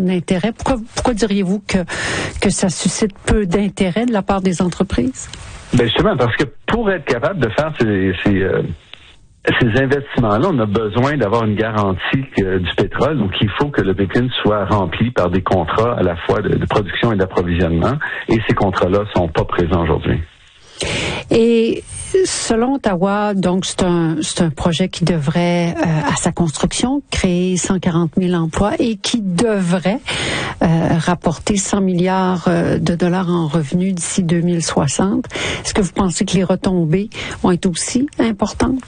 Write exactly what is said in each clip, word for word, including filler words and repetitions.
d'intérêt. Pourquoi, pourquoi diriez-vous que, que ça suscite peu d'intérêt de la part des entreprises? Ben justement, parce que pour être capable de faire ces, ces, euh, ces investissements-là, on a besoin d'avoir une garantie euh, du pétrole. Donc, il faut que le pipeline soit rempli par des contrats à la fois de, de production et d'approvisionnement. Et ces contrats-là sont pas présents aujourd'hui. Et selon Ottawa, donc c'est un c'est un projet qui devrait, euh, à sa construction, créer cent quarante mille emplois et qui devrait euh, rapporter cent milliards de dollars en revenus d'ici deux mille soixante. Est-ce que vous pensez que les retombées vont être aussi importantes?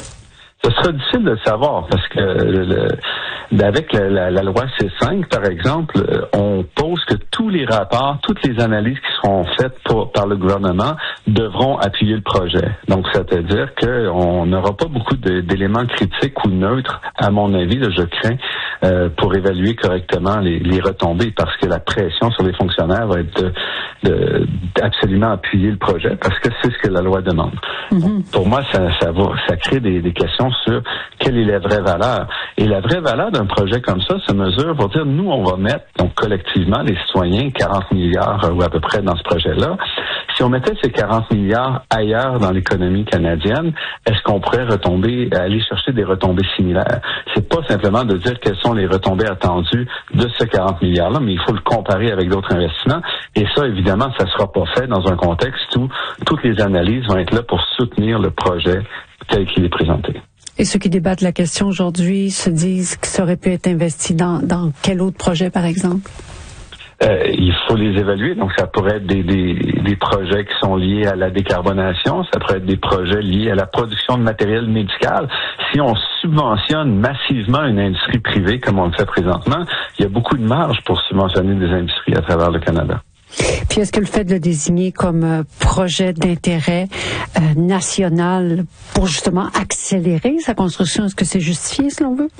Ce sera difficile de le savoir parce que le, avec la, la, la loi C cinq, par exemple, on pose que tous les rapports, toutes les analyses qui seront faites pour, par le gouvernement devront appuyer le projet. Donc, c'est-à-dire qu'on n'aura pas beaucoup de, d'éléments critiques ou neutres, à mon avis, là, je crains, euh, pour évaluer correctement les, les retombées, parce que la pression sur les fonctionnaires va être de, de, d'absolument appuyer le projet, parce que c'est ce que la loi demande. Mm-hmm. Pour moi, ça, ça va, ça crée des, des questions sur quelle est la vraie valeur. Et la vraie valeur d'un projet comme ça se mesure pour dire, nous, on va mettre, donc collectivement, les citoyens, quarante milliards ou à peu près dans ce projet-là. Si on mettait ces quarante milliards ailleurs dans l'économie canadienne, est-ce qu'on pourrait retomber, aller chercher des retombées similaires? C'est pas simplement de dire quelles sont les retombées attendues de ce quarante milliards-là, mais il faut le comparer avec d'autres investissements. Et ça, évidemment, ça sera pas fait dans un contexte où toutes les analyses vont être là pour soutenir le projet tel qu'il est présenté. Et ceux qui débattent la question aujourd'hui se disent que ça aurait pu être investi dans, dans quel autre projet, par exemple? Euh, il faut les évaluer. Donc, ça pourrait être des, des, des projets qui sont liés à la décarbonation. Ça pourrait être des projets liés à la production de matériel médical. Si on subventionne massivement une industrie privée, comme on le fait présentement, il y a beaucoup de marge pour subventionner des industries à travers le Canada. Puis est-ce que le fait de le désigner comme euh, projet d'intérêt euh, national pour justement accélérer sa construction, est-ce que c'est justifié selon vous?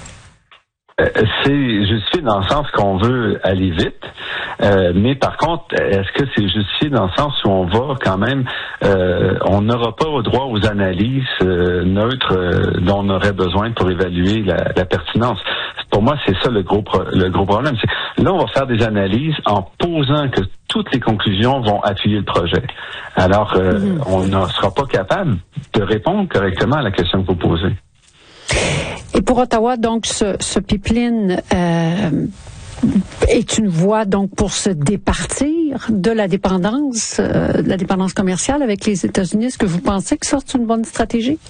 Euh, c'est justifié dans le sens qu'on veut aller vite, euh, mais par contre, est-ce que c'est justifié dans le sens où on va quand même, euh, on n'aura pas au droit aux analyses euh, neutres euh, dont on aurait besoin pour évaluer la, la pertinence? Pour moi, c'est ça le gros pro- le gros problème. C'est, là, on va faire des analyses en posant que toutes les conclusions vont appuyer le projet. Alors, euh, mmh. on ne sera pas capable de répondre correctement à la question que vous posez. Et pour Ottawa, donc, ce, ce pipeline euh, est une voie donc pour se départir de la dépendance, euh, de la dépendance commerciale avec les États-Unis. Est-ce que vous pensez que ça c'est une bonne stratégie?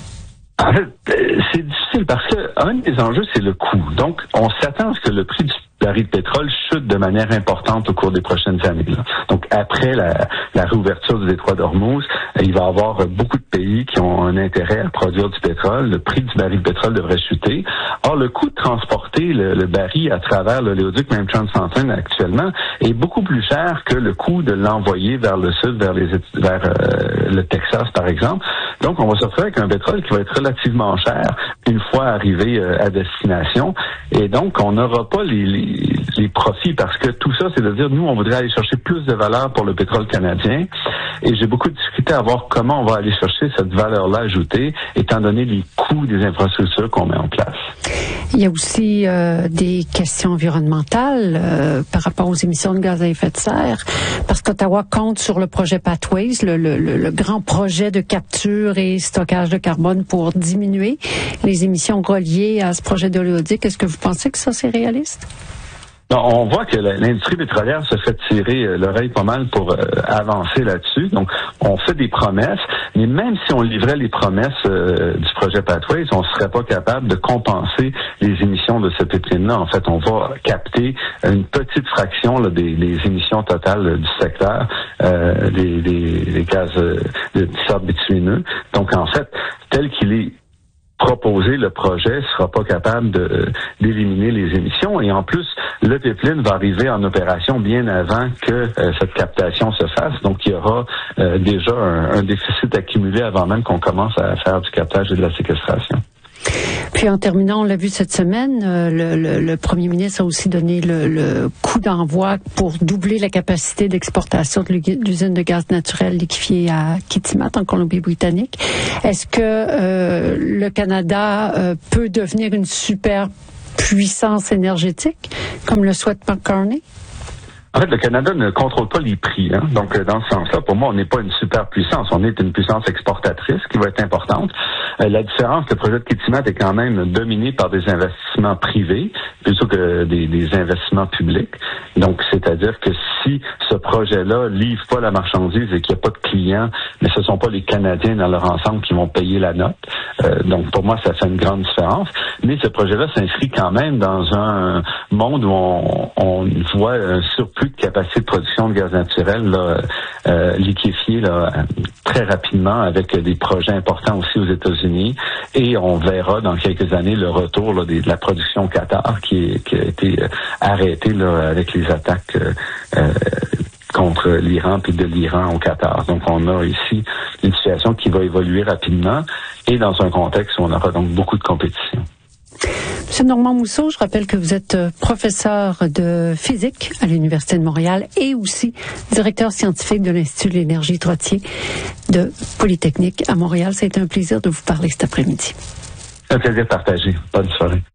En fait, c'est difficile parce que un des enjeux, c'est le coût. Donc, on s'attend à ce que le prix du baril de pétrole chute de manière importante au cours des prochaines années. Là. Donc, après la, la réouverture du détroit d'Ormuz, il va y avoir beaucoup de pays qui ont un intérêt à produire du pétrole. Le prix du baril de pétrole devrait chuter. Or, le coût de transporter le, le baril à travers l'oléoduc, même Trans-Mountain actuellement, est beaucoup plus cher que le coût de l'envoyer vers le sud, vers, les, vers euh, le Texas, par exemple. Donc, on va se retrouver avec un pétrole qui va être relativement cher une fois arrivé euh, à destination. Et donc, on n'aura pas les, les, les profits parce que tout ça, c'est de dire, nous, on voudrait aller chercher plus de valeur pour le pétrole canadien. Et j'ai beaucoup de difficulté à voir comment on va aller chercher cette valeur-là ajoutée, étant donné les coûts des infrastructures qu'on met en place. Il y a aussi euh, des questions environnementales euh, par rapport aux émissions de gaz à effet de serre, parce qu'Ottawa compte sur le projet Pathways, le, le, le, le grand projet de capture et stockage de carbone pour diminuer les émissions reliées à ce projet d'oléoduc. Est-ce que vous pensez que ça, c'est réaliste? Non, on voit que l'industrie pétrolière se fait tirer l'oreille pas mal pour euh, avancer là-dessus. Donc, on fait des promesses, mais même si on livrait les promesses euh, du projet Pathways, on ne serait pas capable de compenser les émissions de ce pipeline-là. En fait, on va capter une petite fraction là, des, des émissions totales euh, du secteur, euh, des, des, des gaz euh, de sable bitumineux. Donc, en fait, tel qu'il est proposé, le projet sera pas capable de, d'éliminer les émissions et en plus, le pipeline va arriver en opération bien avant que euh, cette captation se fasse. Donc, il y aura euh, déjà un, un déficit accumulé avant même qu'on commence à faire du captage et de la séquestration. Puis en terminant, on l'a vu cette semaine, euh, le, le, le premier ministre a aussi donné le, le coup d'envoi pour doubler la capacité d'exportation de l'usine de gaz naturel liquéfié à Kitimat, en Colombie-Britannique. Est-ce que euh, le Canada euh, peut devenir une super puissance énergétique, comme le souhaite McCartney? En fait, le Canada ne contrôle pas les prix. Hein. Donc, dans ce sens-là, pour moi, on n'est pas une superpuissance. On est une puissance exportatrice qui va être importante. Euh, la différence, le projet de Kitimat est quand même dominé par des investissements privés plutôt que des, des investissements publics. Donc, c'est-à-dire que si ce projet-là livre pas la marchandise et qu'il n'y a pas de clients, mais ce sont pas les Canadiens dans leur ensemble qui vont payer la note. Euh, donc, pour moi, ça fait une grande différence. Mais ce projet-là s'inscrit quand même dans un monde où on, on voit un surplus de capacité de production de gaz naturel là, euh, liquéfié là, très rapidement avec des projets importants aussi aux États-Unis. Et on verra dans quelques années le retour là, des, de la production au Qatar qui, est, qui a été euh, arrêtée là, avec les attaques euh, euh, contre l'Iran puis de l'Iran au Qatar. Donc on a ici une situation qui va évoluer rapidement et dans un contexte où on aura donc beaucoup de compétition. Monsieur Normand Mousseau, je rappelle que vous êtes professeur de physique à l'Université de Montréal et aussi directeur scientifique de l'Institut de l'énergie Trottier de Polytechnique à Montréal. Ça a été un plaisir de vous parler cet après-midi. Un plaisir partagé. Bonne soirée.